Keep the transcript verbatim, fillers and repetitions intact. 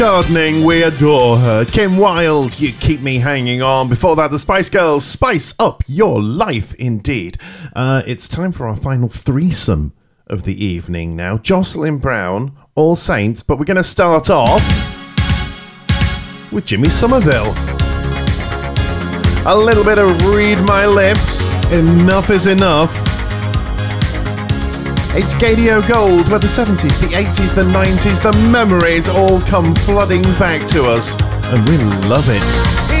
Gardening, we adore her. Kim Wilde, You Keep Me Hanging On. Before that, the Spice Girls, Spice Up Your Life, indeed. Uh, it's time for our final threesome of the evening now. Jocelyn Brown, All Saints, but we're going to start off with Jimmy Somerville. A little bit of Read My Lips, Enough is Enough. It's Gadio Gold, where the seventies, the eighties, the nineties, the memories all come flooding back to us, and we love it.